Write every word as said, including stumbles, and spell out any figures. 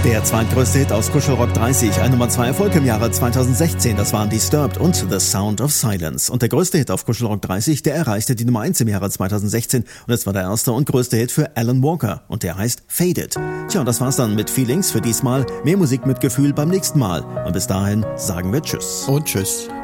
Der zweitgrößte Hit aus Kuschelrock dreißig, ein Nummer zwei Erfolg im Jahre zweitausendsechzehn, das waren Disturbed und The Sound of Silence. Und der größte Hit auf Kuschelrock dreißig, der erreichte die Nummer eins im Jahre zweitausendsechzehn und es war der erste und größte Hit für Alan Walker und der heißt Faded. Tja, und das war's dann mit Feelings für diesmal. Mehr Musik mit Gefühl beim nächsten Mal. Und bis dahin sagen wir Tschüss. Und Tschüss.